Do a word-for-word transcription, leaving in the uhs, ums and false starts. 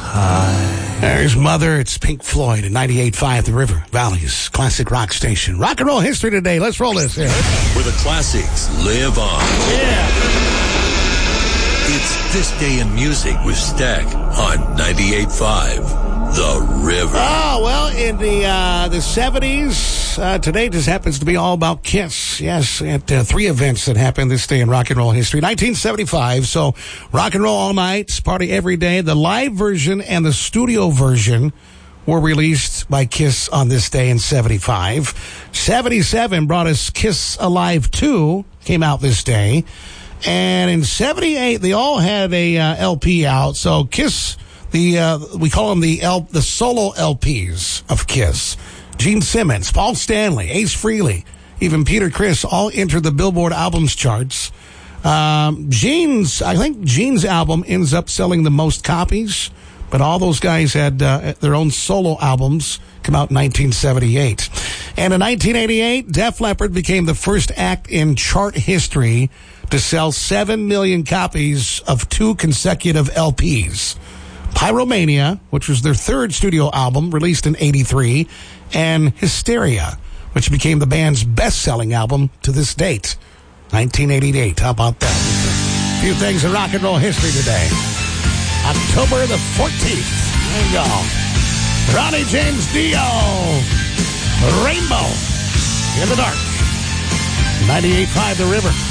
high. There's Mother. It's Pink Floyd at ninety-eight point five The River Valley's classic rock station. Rock and roll history today. Let's roll this here. Where the classics live on. Yeah. It's This Day in Music with Stack on ninety-eight point five The River. Oh, well, in the uh, the seventies, uh, today just happens to be all about Kiss. Yes, at uh, three events that happened this day in rock and roll history. nineteen seventy-five, so rock and roll all night, party every day. The live version and the studio version were released by Kiss on this day in seventy-five. seventy-seven brought us Kiss Alive two, came out this day. And in seventy-eight, they all had a uh, L P out. So Kiss, the uh, we call them the L, the solo L Ps of Kiss. Gene Simmons, Paul Stanley, Ace Frehley, even Peter Criss all entered the Billboard albums charts. Um, Gene's, I think Gene's album ends up selling the most copies, but all those guys had uh, their own solo albums come out in nineteen seventy-eight. And in nineteen eighty-eight, Def Leppard became the first act in chart history to sell seven million copies of two consecutive L Ps. Pyromania, which was their third studio album, released in eighty-three, and Hysteria, which became the band's best-selling album to this date, nineteen eighty-eight. How about that? A few things in rock and roll history today. October the fourteenth. There you go. Ronnie James Dio. Rainbow in the Dark. ninety-eight point five The River.